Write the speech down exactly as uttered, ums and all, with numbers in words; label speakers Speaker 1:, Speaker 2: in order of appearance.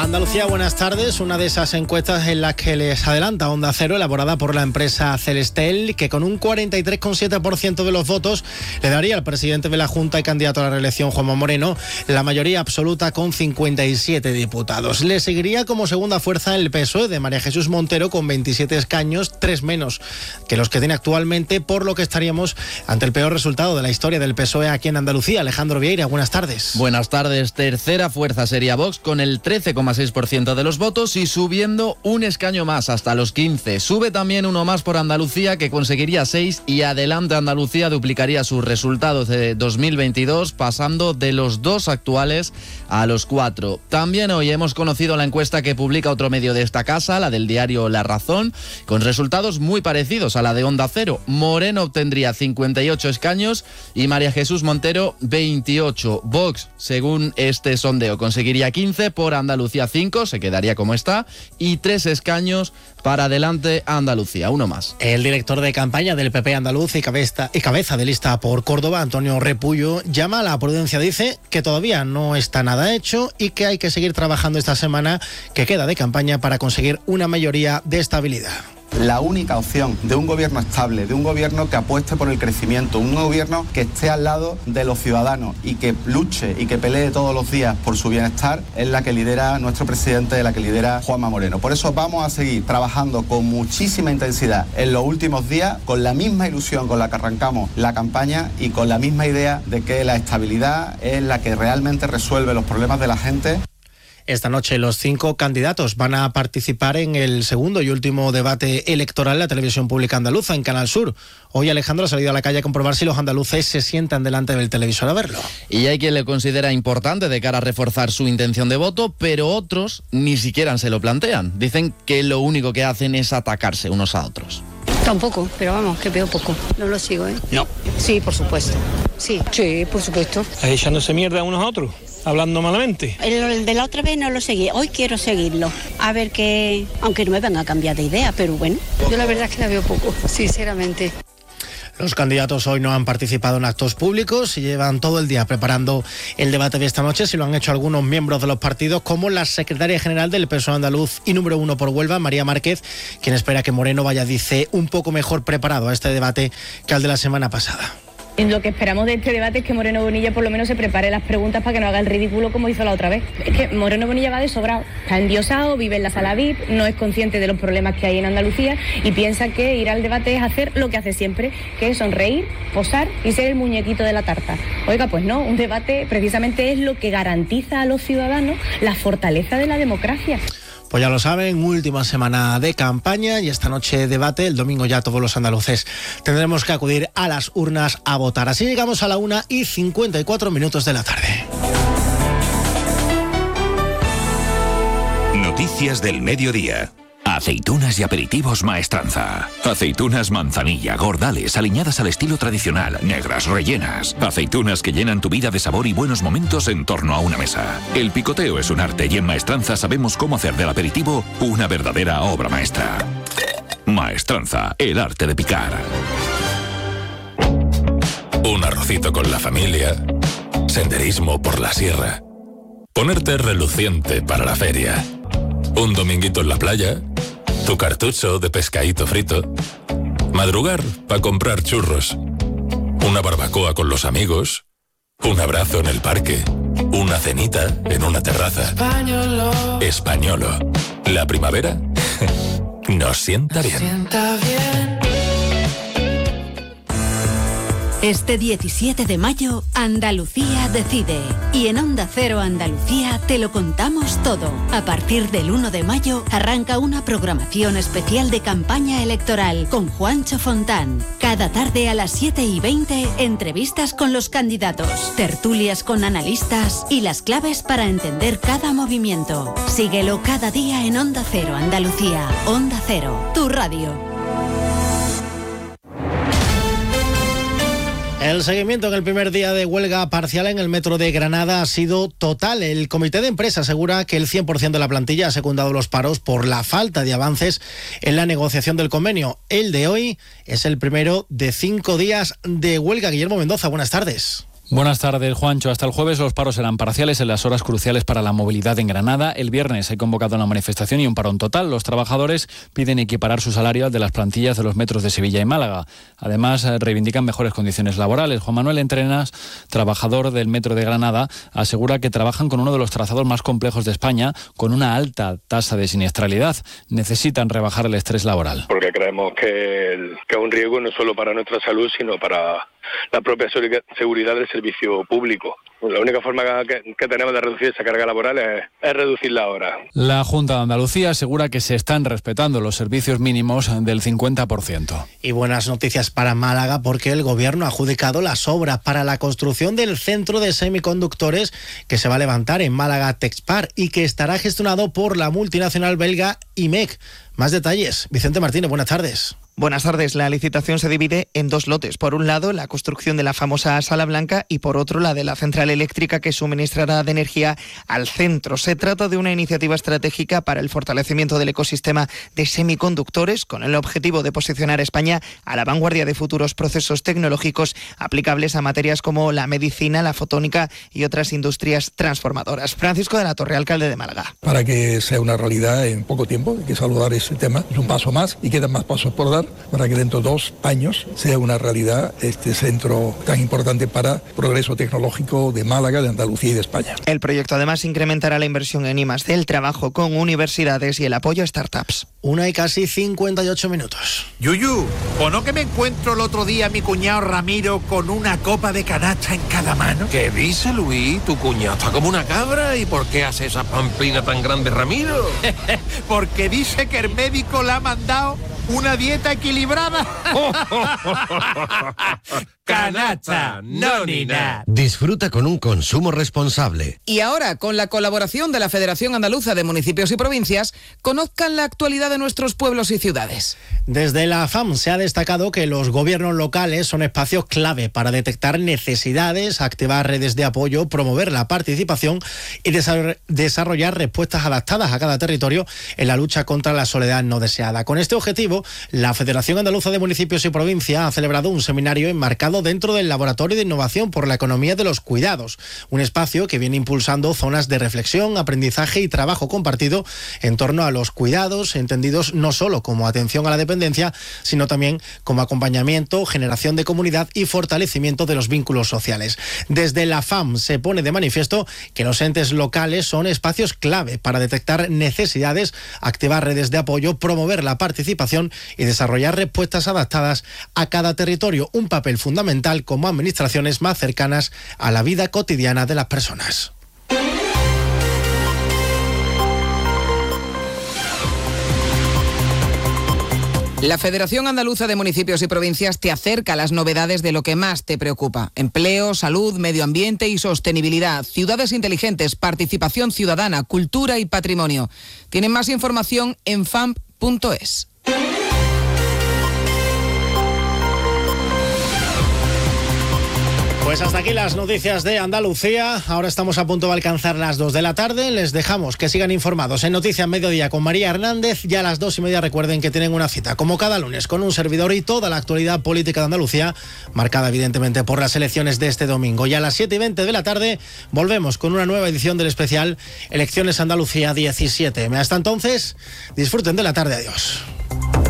Speaker 1: Andalucía, buenas tardes. Una de esas encuestas en las que les adelanta Onda Cero, elaborada por la empresa Celestel, que con un cuarenta y tres coma siete por ciento de los votos le daría al presidente de la Junta y candidato a la reelección, Juanma Moreno, la mayoría absoluta con cincuenta y siete diputados. Le seguiría como segunda fuerza el P S O E de María Jesús Montero con veintisiete escaños, tres menos que los que tiene actualmente, por lo que estaríamos ante el peor resultado de la historia del P S O E aquí en Andalucía. Alejandro Vieira, buenas tardes.
Speaker 2: Buenas tardes. Tercera fuerza sería Vox con el trece coma seis por ciento de los votos y subiendo un escaño más hasta los quince. Sube también uno más por Andalucía, que conseguiría seis, y Adelante Andalucía duplicaría sus resultados de dos mil veintidós, pasando de los dos actuales a los cuatro. También hoy hemos conocido la encuesta que publica otro medio de esta casa, la del diario La Razón, con resultados muy parecidos a la de Onda Cero. Moreno obtendría cincuenta y ocho escaños y María Jesús Montero veintiocho. Vox, según este sondeo, conseguiría quince, por Andalucía cinco, se quedaría como está, y tres escaños para Adelante Andalucía, uno más.
Speaker 1: El director de campaña del P P andaluz y cabeza, y cabeza de lista por Córdoba, Antonio Repullo, llama a la prudencia. Dice que todavía no está nada hecho y que hay que seguir trabajando esta semana que queda de campaña para conseguir una mayoría de estabilidad.
Speaker 3: La única opción de un gobierno estable, de un gobierno que apueste por el crecimiento, un gobierno que esté al lado de los ciudadanos y que luche y que pelee todos los días por su bienestar, es la que lidera nuestro presidente, la que lidera Juanma Moreno. Por eso vamos a seguir trabajando con muchísima intensidad en los últimos días, con la misma ilusión con la que arrancamos la campaña y con la misma idea de que la estabilidad es la que realmente resuelve los problemas de la gente.
Speaker 1: Esta noche los cinco candidatos van a participar en el segundo y último debate electoral en la televisión pública andaluza, en Canal Sur. Hoy Alejandro ha salido a la calle a comprobar si los andaluces se sientan delante del televisor a verlo.
Speaker 2: Y hay quien le considera importante de cara a reforzar su intención de voto, pero otros ni siquiera se lo plantean. Dicen que lo único que hacen es atacarse unos a otros.
Speaker 4: Tampoco, pero vamos, que veo poco. No lo sigo, ¿eh?
Speaker 5: No.
Speaker 4: Sí, por supuesto. Sí, sí, por supuesto.
Speaker 5: Echándose mierda unos a otros, hablando malamente.
Speaker 4: El, el de la otra vez no lo seguí, hoy quiero seguirlo. A ver qué, aunque no me van a cambiar de idea, pero bueno. Yo la verdad es que la veo poco, sinceramente.
Speaker 1: Los candidatos hoy no han participado en actos públicos y llevan todo el día preparando el debate de esta noche. Si lo han hecho algunos miembros de los partidos, como la secretaria general del P S O E andaluz y número uno por Huelva, María Márquez, quien espera que Moreno vaya, dice, un poco mejor preparado a este debate que al de la semana pasada.
Speaker 6: Lo que esperamos de este debate es que Moreno Bonilla por lo menos se prepare las preguntas para que no haga el ridículo como hizo la otra vez. Es que Moreno Bonilla va de sobrado, está endiosado, vive en la sala V I P, no es consciente de los problemas que hay en Andalucía y piensa que ir al debate es hacer lo que hace siempre, que es sonreír, posar y ser el muñequito de la tarta. Oiga, pues no, un debate precisamente es lo que garantiza a los ciudadanos la fortaleza de la democracia.
Speaker 1: Pues ya lo saben, última semana de campaña y esta noche debate. El domingo ya todos los andaluces tendremos que acudir a las urnas a votar. Así llegamos a la una y cincuenta y cuatro minutos de la tarde.
Speaker 7: Noticias del mediodía. Aceitunas y aperitivos Maestranza. Aceitunas manzanilla, gordales, aliñadas al estilo tradicional, negras, rellenas. Aceitunas que llenan tu vida de sabor y buenos momentos en torno a una mesa. El picoteo es un arte y en Maestranza sabemos cómo hacer del aperitivo una verdadera obra maestra. Maestranza, el arte de picar.
Speaker 8: Un arrocito con la familia. Senderismo por la sierra. Ponerte reluciente para la feria. Un dominguito en la playa, tu cartucho de pescadito frito, madrugar para comprar churros, una barbacoa con los amigos, un abrazo en el parque, una cenita en una terraza. Españolo. Españolo. La primavera nos sienta bien. Sienta bien.
Speaker 9: Este diecisiete de mayo, Andalucía decide. Y en Onda Cero Andalucía te lo contamos todo. A partir del uno de mayo arranca una programación especial de campaña electoral con Juancho Fontán. Cada tarde a las siete y veinte, entrevistas con los candidatos, tertulias con analistas y las claves para entender cada movimiento. Síguelo cada día en Onda Cero Andalucía. Onda Cero, tu radio.
Speaker 1: El seguimiento en el primer día de huelga parcial en el metro de Granada ha sido total. El comité de empresa asegura que el cien por ciento de la plantilla ha secundado los paros por la falta de avances en la negociación del convenio. El de hoy es el primero de cinco días de huelga. Guillermo Mendoza, buenas tardes.
Speaker 10: Buenas tardes, Juancho. Hasta el jueves los paros serán parciales en las horas cruciales para la movilidad en Granada. El viernes hay convocado una manifestación y un parón total. Los trabajadores piden equiparar su salario al de las plantillas de los metros de Sevilla y Málaga. Además, reivindican mejores condiciones laborales. Juan Manuel Entrenas, trabajador del Metro de Granada, asegura que trabajan con uno de los trazados más complejos de España, con una alta tasa de siniestralidad. Necesitan rebajar el estrés laboral.
Speaker 11: Porque creemos que, el, que es un riesgo no solo para nuestra salud, sino para la propia seguridad del servicio público. La única forma que, que tenemos de reducir esa carga laboral es, es reducir la hora.
Speaker 10: La Junta de Andalucía asegura que se están respetando los servicios mínimos del cincuenta por ciento.
Speaker 1: Y buenas noticias para Málaga, porque el Gobierno ha adjudicado las obras para la construcción del centro de semiconductores que se va a levantar en Málaga Texpar y que estará gestionado por la multinacional belga I M E C. Más detalles. Vicente Martínez, buenas tardes.
Speaker 12: Buenas tardes. La licitación se divide en dos lotes. Por un lado, la construcción de la famosa Sala Blanca y por otro, la de la central eléctrica que suministrará de energía al centro. Se trata de una iniciativa estratégica para el fortalecimiento del ecosistema de semiconductores con el objetivo de posicionar a España a la vanguardia de futuros procesos tecnológicos aplicables a materias como la medicina, la fotónica y otras industrias transformadoras. Francisco de la Torre, alcalde de Málaga.
Speaker 13: Para que sea una realidad en poco tiempo, hay que saludar ese tema. Es un paso más y quedan más pasos por dar para que dentro de dos años sea una realidad este centro tan importante para el progreso tecnológico de Málaga, de Andalucía y de España.
Speaker 12: El proyecto además incrementará la inversión en I más D, el trabajo con universidades y el apoyo a startups.
Speaker 1: Una y casi cincuenta y ocho minutos.
Speaker 14: Yuyu, ¿o no que me encuentro el otro día a mi cuñado Ramiro con una copa de canasta en cada mano?
Speaker 15: ¿Qué dice, Luis? Tu cuñado está como una cabra. ¿Y por qué hace esa pamplina tan grande, Ramiro?
Speaker 14: Porque dice que el médico le ha mandado una dieta equilibrada. Canasta, no ni nada.
Speaker 16: Disfruta con un consumo responsable.
Speaker 17: Y ahora, con la colaboración de la Federación Andaluza de Municipios y Provincias, conozcan la actualidad de nuestros pueblos y ciudades.
Speaker 1: Desde la F A M se ha destacado que los gobiernos locales son espacios clave para detectar necesidades, activar redes de apoyo, promover la participación y desarrollar respuestas adaptadas a cada territorio en la lucha contra la soledad no deseada. Con este objetivo, la Federación Andaluza de Municipios y Provincias ha celebrado un seminario enmarcado dentro del Laboratorio de Innovación por la Economía de los Cuidados, un espacio que viene impulsando zonas de reflexión, aprendizaje y trabajo compartido en torno a los cuidados, entendidos no solo como atención a la dependencia, sino también como acompañamiento, generación de comunidad y fortalecimiento de los vínculos sociales. Desde la F A M se pone de manifiesto que los entes locales son espacios clave para detectar necesidades, activar redes de apoyo, promover la participación y desarrollar respuestas adaptadas a cada territorio, un papel fundamental como administraciones más cercanas a la vida cotidiana de las personas.
Speaker 17: La Federación Andaluza de Municipios y Provincias te acerca a las novedades de lo que más te preocupa. Empleo, salud, medio ambiente y sostenibilidad, ciudades inteligentes, participación ciudadana, cultura y patrimonio. Tienen más información en f a m punto es.
Speaker 1: Pues hasta aquí las noticias de Andalucía. Ahora estamos a punto de alcanzar las dos de la tarde. Les dejamos que sigan informados en Noticias Mediodía con María Hernández. Ya a las dos y media recuerden que tienen una cita, como cada lunes, con un servidor y toda la actualidad política de Andalucía, marcada evidentemente por las elecciones de este domingo. Y a las siete y veinte de la tarde volvemos con una nueva edición del especial Elecciones Andalucía diecisiete. Hasta entonces, disfruten de la tarde. Adiós.